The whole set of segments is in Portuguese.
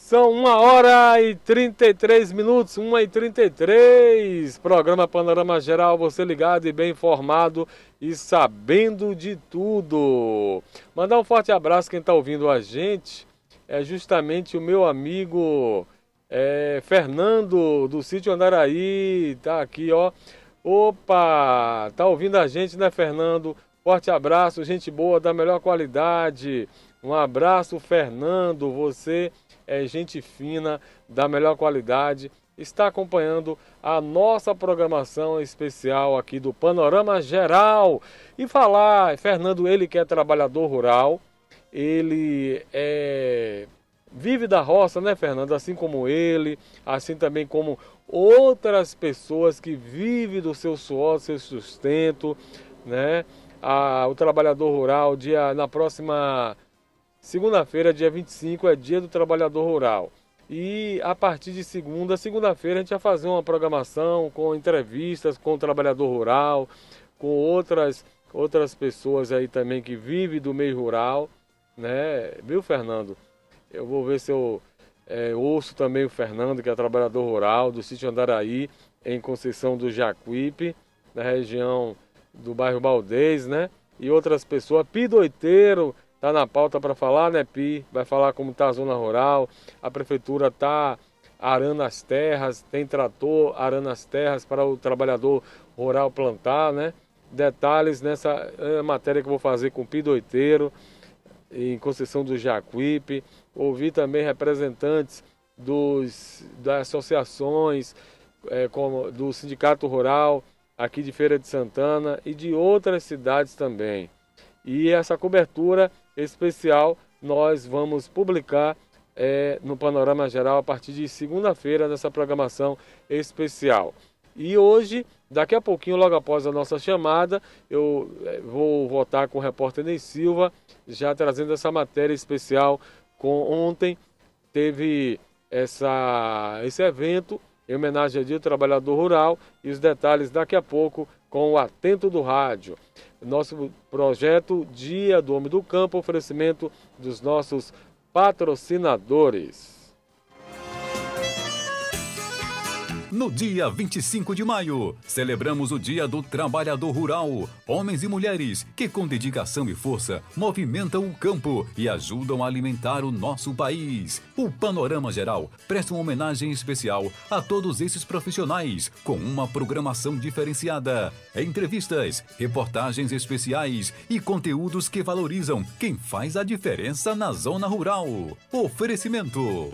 São 1h33, 1h33. Programa Panorama Geral, você ligado e bem informado e sabendo de tudo. Mandar um forte abraço quem está ouvindo a gente é justamente o meu amigo Fernando do sítio Andaraí. Tá aqui, ó. Opa, tá ouvindo a gente, né, Fernando? Forte abraço, gente boa, da melhor qualidade. Um abraço, Fernando. Você é gente fina, da melhor qualidade. Está acompanhando a nossa programação especial aqui do Panorama Geral. E falar, Fernando, ele que é trabalhador rural, ele vive da roça, né, Fernando? Assim como ele, assim também como outras pessoas que vivem do seu suor, do seu sustento, né? O trabalhador rural, na próxima segunda-feira, dia 25, é dia do trabalhador rural. E a partir de segunda-feira, a gente vai fazer uma programação com entrevistas com o trabalhador rural, com outras pessoas aí também que vivem do meio rural, né? Viu, Fernando? Eu vou ver se eu ouço também o Fernando, que é trabalhador rural do sítio Andaraí, em Conceição do Jacuípe, na região do bairro Baldez, né? E outras pessoas. Pi Doiteiro tá na pauta para falar, né, Pi? Vai falar como tá a zona rural. A prefeitura tá arando as terras, tem trator arando as terras para o trabalhador rural plantar, né? Detalhes nessa matéria que eu vou fazer com o Pi Doiteiro, em Conceição do Jacuípe. Ouvi também representantes das associações, como do Sindicato Rural aqui de Feira de Santana e de outras cidades também. E essa cobertura especial nós vamos publicar no Panorama Geral a partir de segunda-feira nessa programação especial. E hoje, daqui a pouquinho, logo após a nossa chamada, eu vou voltar com o repórter Ney Silva, já trazendo essa matéria especial. Ontem teve esse evento em homenagem ao Dia do Trabalhador Rural e os detalhes daqui a pouco com o Atento do Rádio. Nosso projeto Dia do Homem do Campo, oferecimento dos nossos patrocinadores. No dia 25 de maio, celebramos o Dia do Trabalhador Rural. Homens e mulheres que, com dedicação e força, movimentam o campo e ajudam a alimentar o nosso país. O Panorama Geral presta uma homenagem especial a todos esses profissionais, com uma programação diferenciada. Entrevistas, reportagens especiais e conteúdos que valorizam quem faz a diferença na zona rural. Oferecimento: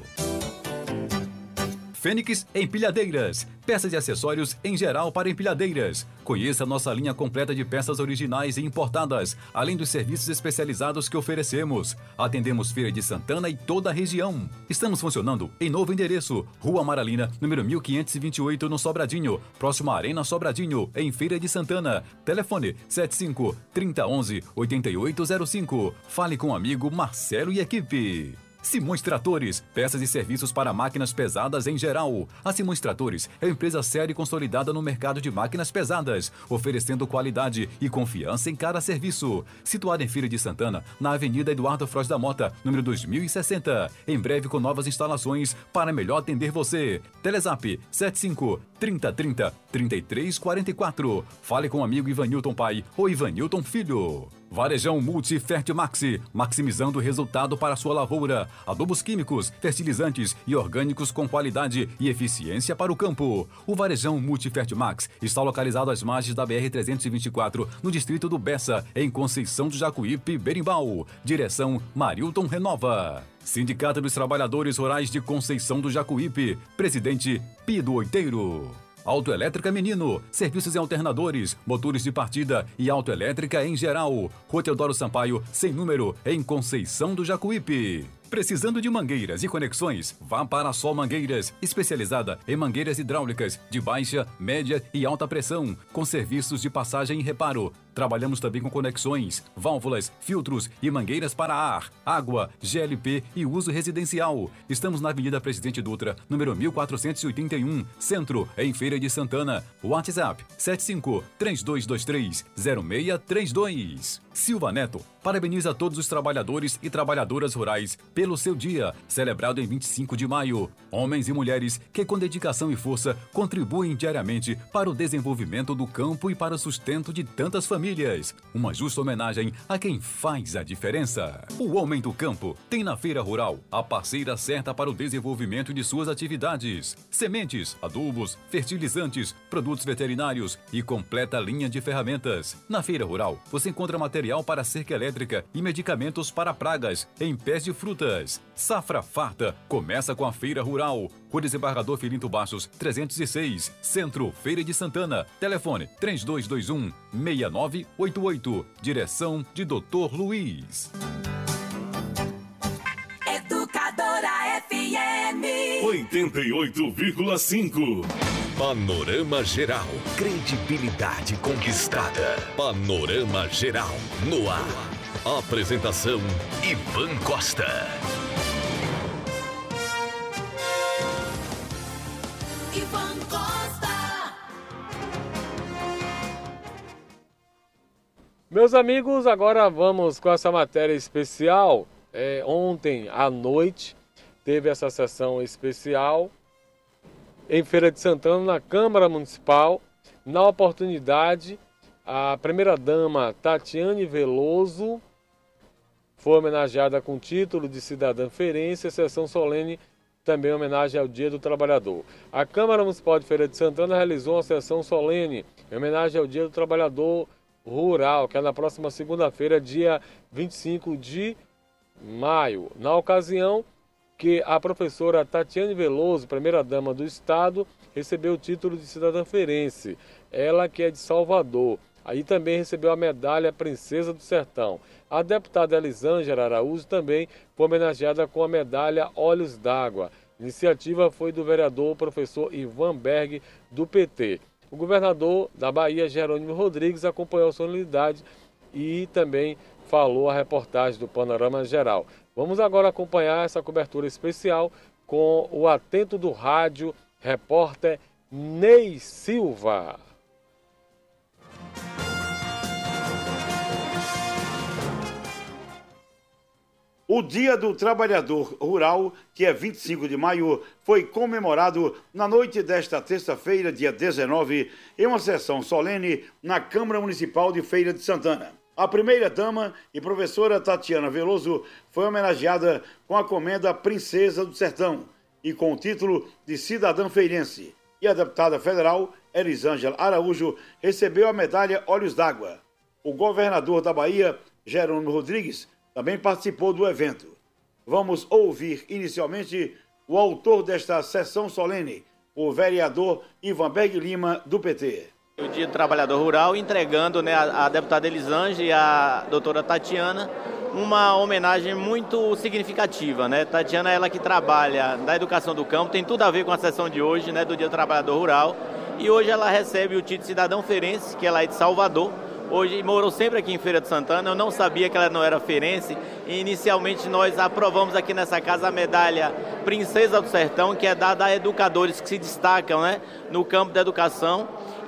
Fênix Empilhadeiras, peças e acessórios em geral para empilhadeiras. Conheça nossa linha completa de peças originais e importadas, além dos serviços especializados que oferecemos. Atendemos Feira de Santana e toda a região. Estamos funcionando em novo endereço, Rua Amaralina, número 1528, no Sobradinho, próximo à Arena Sobradinho, em Feira de Santana. Telefone 75 3011 8805. Fale com o amigo Marcelo e equipe. Simões Tratores, peças e serviços para máquinas pesadas em geral. A Simões Tratores é uma empresa séria e consolidada no mercado de máquinas pesadas, oferecendo qualidade e confiança em cada serviço. Situada em Feira de Santana, na Avenida Eduardo Frois da Mota, número 2060. Em breve com novas instalações para melhor atender você. Telezap 75 3030 3344. Fale com o amigo Ivanilton Pai ou Ivanilton Filho. Varejão Multifert Maxi, maximizando o resultado para a sua lavoura. Adubos químicos, fertilizantes e orgânicos com qualidade e eficiência para o campo. O Varejão Multifert Max está localizado às margens da BR-324, no distrito do Bessa, em Conceição do Jacuípe, Berimbau. Direção Marilton Renova. Sindicato dos Trabalhadores Rurais de Conceição do Jacuípe. Presidente Pido Oiteiro. Autoelétrica Menino, serviços em alternadores, motores de partida e autoelétrica em geral. Rua Teodoro Sampaio, sem número, em Conceição do Jacuípe. Precisando de mangueiras e conexões? Vá para a Sol Mangueiras, especializada em mangueiras hidráulicas de baixa, média e alta pressão, com serviços de passagem e reparo. Trabalhamos também com conexões, válvulas, filtros e mangueiras para ar, água, GLP e uso residencial. Estamos na Avenida Presidente Dutra, número 1481, Centro, em Feira de Santana. WhatsApp 75 3223 0632. Silva Neto parabeniza todos os trabalhadores e trabalhadoras rurais pelo seu dia, celebrado em 25 de maio. Homens e mulheres que com dedicação e força contribuem diariamente para o desenvolvimento do campo e para o sustento de tantas famílias. Uma justa homenagem a quem faz a diferença. O Homem do Campo tem na Feira Rural a parceira certa para o desenvolvimento de suas atividades. Sementes, adubos, fertilizantes, produtos veterinários e completa linha de ferramentas. Na Feira Rural, você encontra material para cerca elétrica e medicamentos para pragas em pés de frutas. Safra farta começa com a Feira Rural. Rua Desembargador Filinto Bastos, 306, Centro, Feira de Santana. Telefone 3221-6988. Direção de Dr. Luiz. Educadora FM 88,5. Panorama Geral. Credibilidade conquistada. Panorama Geral. No ar. Apresentação: Ivan Costa. Ivan Costa. Meus amigos, agora vamos com essa matéria especial. Ontem à noite teve essa sessão especial em Feira de Santana, na Câmara Municipal. Na oportunidade, a primeira-dama Tatiane Veloso foi homenageada com título de cidadã feirense, a sessão solene também em homenagem ao Dia do Trabalhador. A Câmara Municipal de Feira de Santana realizou uma sessão solene em homenagem ao Dia do Trabalhador Rural, que é na próxima segunda-feira, dia 25 de maio. Na ocasião que a professora Tatiane Veloso, primeira-dama do Estado, recebeu o título de cidadã feirense. Ela que é de Salvador. Aí também recebeu a medalha Princesa do Sertão. A deputada Elisângela Araújo também foi homenageada com a medalha Olhos d'Água. A iniciativa foi do vereador professor Ivan Berg, do PT. O governador da Bahia, Jerônimo Rodrigues, acompanhou a solenidade e também falou a reportagem do Panorama Geral. Vamos agora acompanhar essa cobertura especial com o atento do rádio, repórter Ney Silva. O Dia do Trabalhador Rural, que é 25 de maio, foi comemorado na noite desta terça-feira, dia 19, em uma sessão solene na Câmara Municipal de Feira de Santana. A primeira-dama e professora Tatiana Veloso foi homenageada com a comenda Princesa do Sertão e com o título de cidadã feirense. E a deputada federal, Elisângela Araújo, recebeu a medalha Olhos d'Água. O governador da Bahia, Jerônimo Rodrigues, também participou do evento. Vamos ouvir inicialmente o autor desta sessão solene, o vereador Ivan Berg Lima, do PT. O Dia do Trabalhador Rural, entregando a deputada Elisângela e a doutora Tatiana uma homenagem muito significativa. Tatiana, ela que trabalha na educação do campo, tem tudo a ver com a sessão de hoje, do Dia do Trabalhador Rural. E hoje ela recebe o título de cidadão feirense, que ela é de Salvador. Hoje morou sempre aqui em Feira de Santana, eu não sabia que ela não era feirense. E inicialmente nós aprovamos aqui nessa casa a medalha Princesa do Sertão, que é dada a educadores que se destacam no campo da educação.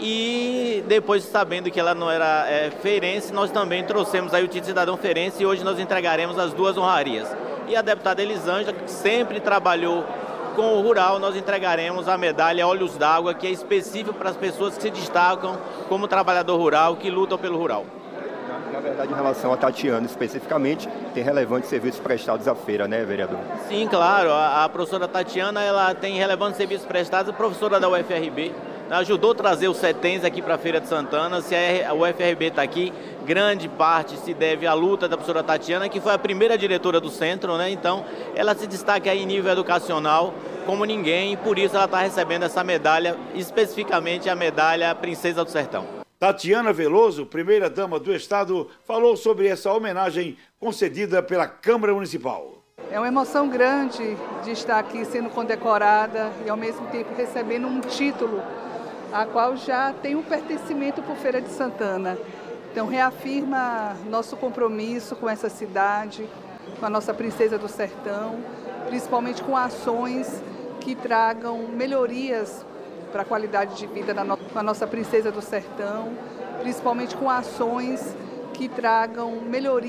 E depois, sabendo que ela não era feirense, nós também trouxemos aí o título de cidadão feirense e hoje nós entregaremos as duas honrarias. E a deputada Elisângela, que sempre trabalhou com o rural, nós entregaremos a medalha Olhos d'Água, que é específica para as pessoas que se destacam como trabalhador rural, que lutam pelo rural. Na verdade, em relação a Tatiana especificamente, tem relevantes serviços prestados à feira, vereador? Sim, claro. A professora Tatiana, ela tem relevantes serviços prestados, a professora da UFRB, ajudou a trazer os CETENs aqui para a Feira de Santana. Se a UFRB está aqui, grande parte se deve à luta da professora Tatiana, que foi a primeira diretora do centro, Então, ela se destaca aí em nível educacional como ninguém, e por isso ela está recebendo essa medalha, especificamente a medalha Princesa do Sertão. Tatiana Veloso, primeira-dama do Estado, falou sobre essa homenagem concedida pela Câmara Municipal. É uma emoção grande de estar aqui sendo condecorada e, ao mesmo tempo, recebendo um título a qual já tem um pertencimento por Feira de Santana. Então, reafirma nosso compromisso com essa cidade, com a nossa Princesa do Sertão, principalmente com ações que tragam melhorias para a qualidade de vida com a nossa Princesa do Sertão, principalmente com ações que tragam melhorias